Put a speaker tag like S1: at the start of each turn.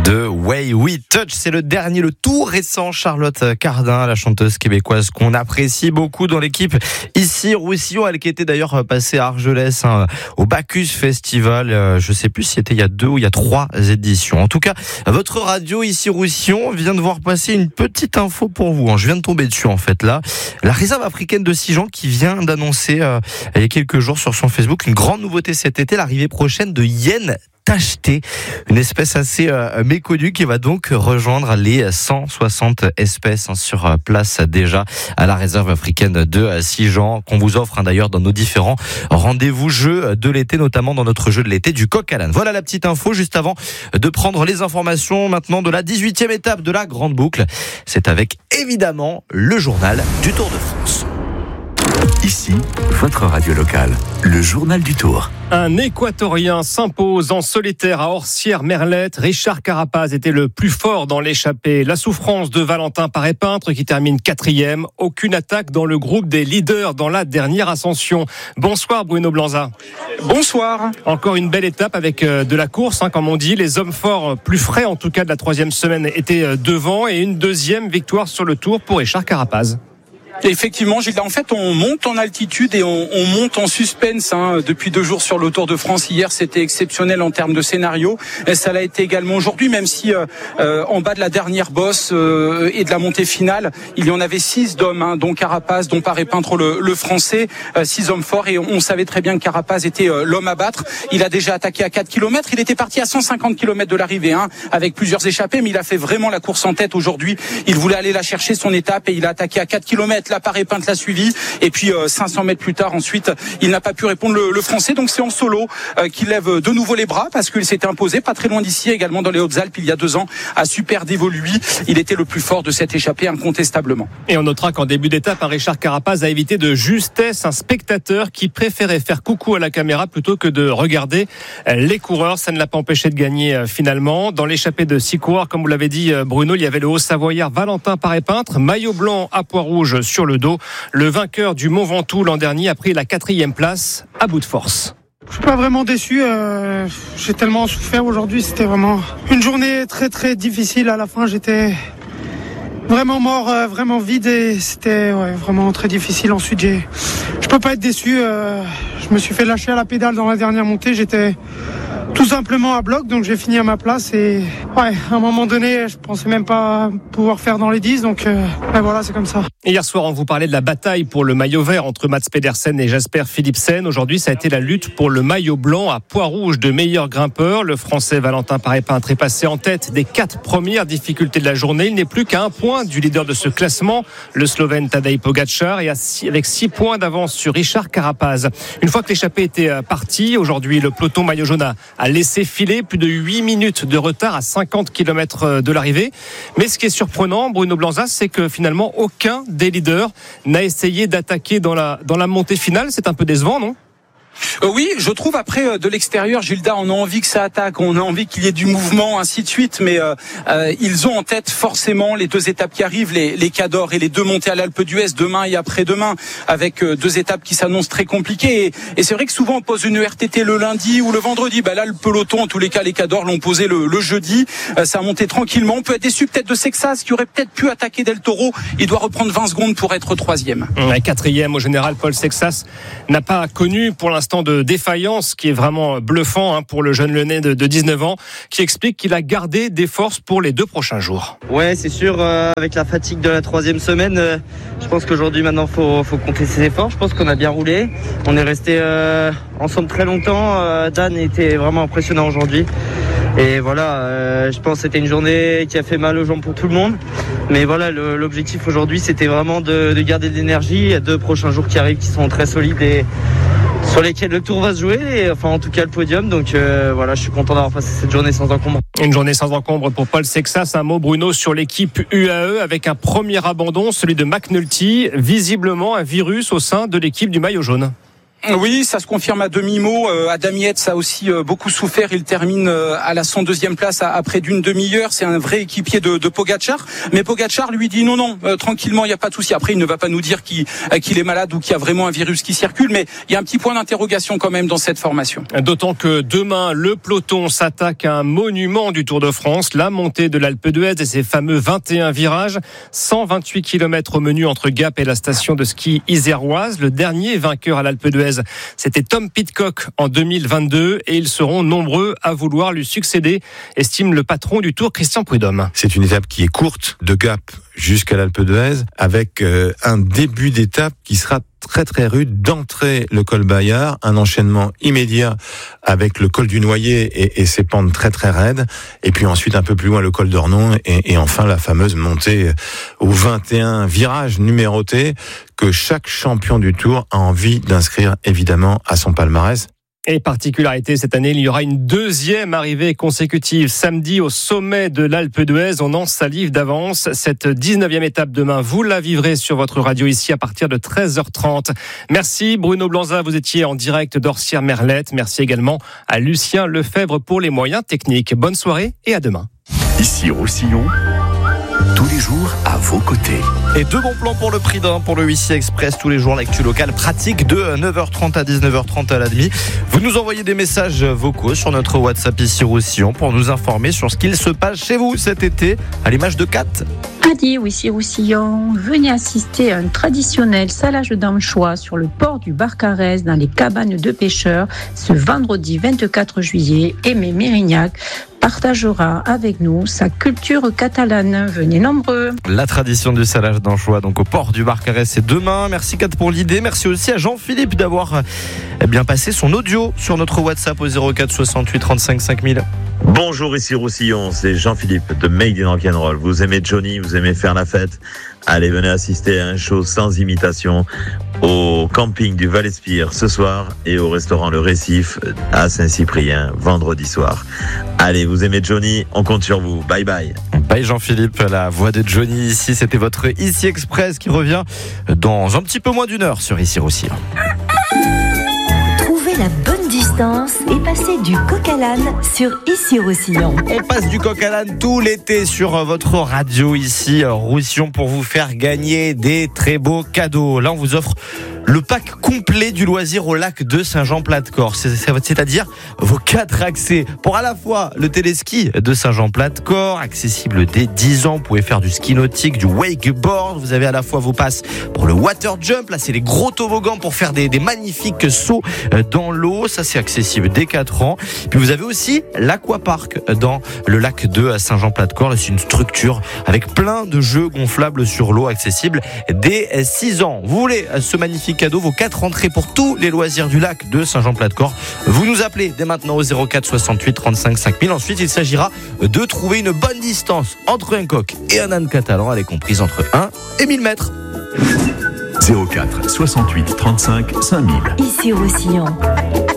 S1: de Way We Touch. C'est le dernier, le tout récent Charlotte Cardin, la chanteuse québécoise qu'on apprécie beaucoup dans l'équipe ici Roussillon. Elle qui était d'ailleurs passée à Argelès au Bacchus Festival. Je sais plus si c'était il y a 2 ou il y a 3 éditions. En tout cas, votre radio ici Roussillon vient de voir passer une petite info pour vous. Je viens de tomber dessus en fait là. La réserve africaine de Sijan qui vient d'annoncer il y a quelques jours sur son Facebook une grande nouveauté cet été, l'arrivée prochaine de hyènes tachetées, une espèce assez méconnue qui va donc rejoindre les 160 espèces sur place déjà à la réserve africaine de Sijan, qu'on vous offre d'ailleurs dans nos différents rendez-vous jeux de l'été, notamment dans notre jeu de l'été du coq à l'âne. Voilà la petite info juste avant de prendre les informations maintenant de la 18e étape de la Grande Boucle. C'est avec évidemment le journal du Tour de France.
S2: Ici, votre radio locale, le journal du Tour.
S3: Un Équatorien s'impose en solitaire à Orsières-Merlette. Richard Carapaz était le plus fort dans l'échappée. La souffrance de Valentin Paré-Peintre qui termine 4e. Aucune attaque dans le groupe des leaders dans la dernière ascension. Bonsoir Bruno Blanza.
S4: Bonsoir.
S3: Encore une belle étape avec de la course, comme on dit. Les hommes forts, plus frais en tout cas de la 3e semaine, étaient devant. Et une 2e victoire sur le Tour pour Richard Carapaz.
S4: Effectivement, Gilles, en fait, on monte en altitude et on monte en suspense depuis 2 jours sur le Tour de France. Hier, c'était exceptionnel en termes de scénario. Et ça l'a été également aujourd'hui, même si en bas de la dernière bosse et de la montée finale, il y en avait 6 d'hommes, dont Carapaz, dont Paré-Peintre le français, 6 hommes forts. Et on savait très bien que Carapaz était l'homme à battre. Il a déjà attaqué à 4 km. Il était parti à 150 km de l'arrivée, avec plusieurs échappées, mais il a fait vraiment la course en tête aujourd'hui. Il voulait aller la chercher, son étape, et il a attaqué à 4 km. La Paré-Peintre l'a suivi, et puis 500 mètres plus tard, ensuite, il n'a pas pu répondre le français. Donc c'est en solo qu'il lève de nouveau les bras, parce qu'il s'était imposé pas très loin d'ici, également dans les Hautes-Alpes il y a 2 ans, à Super Dévolu. Il était le plus fort de cette échappée incontestablement.
S3: Et on notera qu'en début d'étape, Richard Carapaz a évité de justesse un spectateur qui préférait faire coucou à la caméra plutôt que de regarder les coureurs. Ça ne l'a pas empêché de gagner finalement. Dans l'échappée de 6 coureurs, comme vous l'avez dit Bruno, il y avait le Haut-Savoyard Valentin Paré-Peintre, maillot blanc à pois rouge sur le dos. Le vainqueur du Mont Ventoux l'an dernier a pris la 4e place à bout de force.
S5: Je suis pas vraiment déçu, j'ai tellement souffert aujourd'hui, c'était vraiment une journée très très difficile. À la fin, j'étais vraiment mort, vraiment vide, et c'était vraiment très difficile. Ensuite, je peux pas être déçu, je me suis fait lâcher à la pédale dans la dernière montée, j'étais tout simplement à bloc, donc j'ai fini à ma place, et à un moment donné, je pensais même pas pouvoir faire dans les 10, donc voilà, c'est comme ça.
S3: Et hier soir, on vous parlait de la bataille pour le maillot vert entre Mats Pedersen et Jasper Philipsen. Aujourd'hui, ça a été la lutte pour le maillot blanc à pois rouge de meilleur grimpeur. Le Français Valentin Paré-Peintre est passé en tête des 4 premières difficultés de la journée. Il n'est plus qu'à 1 point du leader de ce classement, le Slovène Tadej Pogačar, et avec 6 points d'avance sur Richard Carapaz. Une fois que l'échappée était partie, aujourd'hui, le peloton maillot jaune a laissé filer plus de 8 minutes de retard à 50 km de l'arrivée. Mais ce qui est surprenant, Bruno Blanza, c'est que finalement aucun des leaders n'a essayé d'attaquer dans la montée finale. C'est un peu décevant, non ?
S4: Oui, je trouve, après de l'extérieur, Gilda, on a envie que ça attaque, on a envie qu'il y ait du mouvement, ainsi de suite, mais ils ont en tête forcément les 2 étapes qui arrivent, les Cadors et les 2 montées à l'Alpe d'Huez demain et après-demain, avec 2 étapes qui s'annoncent très compliquées. Et c'est vrai que souvent on pose une RTT le lundi ou le vendredi. Là, le peloton, en tous les cas, les Cadors l'ont posé le jeudi. Ça a monté tranquillement. On peut être déçu peut-être de Sexas, qui aurait peut-être pu attaquer Del Toro. Il doit reprendre 20 secondes pour être 3e.
S3: 4e au général, Paul Sexas n'a pas connu pour l'instant de défaillance, qui est vraiment bluffant pour le jeune Lyonnais de 19 ans, qui explique qu'il a gardé des forces pour les 2 prochains jours.
S6: Ouais, c'est sûr, avec la fatigue de la 3e semaine, je pense qu'aujourd'hui maintenant faut compter ses efforts. Je pense qu'on a bien roulé, on est resté ensemble très longtemps. Dan était vraiment impressionnant aujourd'hui. Et voilà, je pense que c'était une journée qui a fait mal aux jambes pour tout le monde. Mais voilà, l'objectif aujourd'hui, c'était vraiment de garder de l'énergie. Il y a 2 prochains jours qui arrivent qui sont très solides et sur lesquels le Tour va se jouer, et enfin en tout cas le podium. Donc voilà, je suis content d'avoir passé cette journée sans encombre.
S3: Une journée sans encombre pour Paul Sexas. Un mot, Bruno, sur l'équipe UAE avec un premier abandon, celui de McNulty. Visiblement un virus au sein de l'équipe du maillot jaune.
S4: Oui, ça se confirme à demi-mot. Adam Yates a aussi beaucoup souffert. Il termine à la 102e place à près d'une demi-heure. C'est un vrai équipier de Pogačar. Mais Pogačar lui dit non, tranquillement, il n'y a pas de souci. Après, il ne va pas nous dire qu'il est malade ou qu'il y a vraiment un virus qui circule. Mais il y a un petit point d'interrogation quand même dans cette formation.
S3: D'autant que demain, le peloton s'attaque à un monument du Tour de France, la montée de l'Alpe d'Huez et ses fameux 21 virages. 128 km au menu entre Gap et la station de ski iséroise. Le dernier vainqueur à l'Alpe d'Huez, c'était Tom Pidcock en 2022 et ils seront nombreux à vouloir lui succéder, estime le patron du Tour, Christian Prudhomme.
S7: C'est une étape qui est courte, de Gap jusqu'à l'Alpe d'Huez, avec un début d'étape qui sera très très rude, d'entrer le col Bayard, un enchaînement immédiat avec le col du Noyer et ses pentes très très raides, et puis ensuite un peu plus loin le col d'Ornon et enfin la fameuse montée aux 21 virages numérotés que chaque champion du Tour a envie d'inscrire évidemment à son palmarès.
S3: Et particularité, cette année, il y aura une deuxième arrivée consécutive. Samedi, au sommet de l'Alpe d'Huez, on en salive d'avance. Cette 19e étape demain, vous la vivrez sur votre radio ici à partir de 13h30. Merci Bruno Blanza, vous étiez en direct d'Orsières-Merlette. Merci également à Lucien Lefebvre pour les moyens techniques. Bonne soirée et à demain.
S2: Ici Roussillon, tous les jours à vos côtés.
S1: Et 2 bons plans pour le prix d'un pour le Huissier Express. Tous les jours, l'actu locale pratique de 9h30 à 19h30 à la demi. Vous nous envoyez des messages vocaux sur notre WhatsApp ici Roussillon pour nous informer sur ce qu'il se passe chez vous cet été, à l'image de Kat.
S8: Adi, ici Roussillon, venez assister à un traditionnel salage d'anchois sur le port du Barcarès dans les cabanes de pêcheurs ce vendredi 24 juillet. Aimé Mérignac partagera avec nous sa culture catalane. Venez nombreux.
S1: La tradition du salage d'anchois donc au port du Barcarès, c'est demain. Merci Kat pour l'idée. Merci aussi à Jean-Philippe d'avoir bien passé son audio sur notre WhatsApp au 04 68 35 5000.
S9: Bonjour, ici Roussillon, c'est Jean-Philippe de Made in Rock'n'Roll. Vous aimez Johnny, vous aimez faire la fête? Allez, venez assister à un show sans imitation au camping du Val-Espire ce soir et au restaurant Le Récif à Saint-Cyprien vendredi soir. Allez, vous aimez Johnny, on compte sur vous. Bye bye.
S1: Bye Jean-Philippe, la voix de Johnny ici. C'était votre Ici Express qui revient dans un petit peu moins d'une heure sur Ici Roussillon.
S10: Trouvez la bonne distance et passez du coq à l'âne sur Ici Roussillon.
S1: On passe du coq à l'âne tout l'été sur votre radio ici Roussillon pour vous faire gagner des très beaux cadeaux. Là, on vous offre le pack complet du loisir au lac de Saint-Jean-Plat-de-Corse, c'est-à-dire vos 4 accès pour à la fois le téléski de Saint-Jean-Plat-de-Corse, accessible dès 10 ans. Vous pouvez faire du ski nautique, du wakeboard. Vous avez à la fois vos passes pour le water jump. Là, c'est les gros toboggans pour faire des magnifiques sauts dans l'eau. Ça, c'est accessible dès 4 ans. Puis vous avez aussi l'aquapark dans le lac de Saint-Jean-Plat-de-Corse. C'est une structure avec plein de jeux gonflables sur l'eau, accessible dès 6 ans. Vous voulez ce magnifique cadeau, vos 4 entrées pour tous les loisirs du lac de Saint-Jean-Plat-de-Corse. Vous nous appelez dès maintenant au 04 68 35 5000. Ensuite, il s'agira de trouver une bonne distance entre un coq et un âne catalan. Elle est comprise entre 1 et 1000 mètres.
S2: 04 68 35 5000.
S10: Ici Roussillon.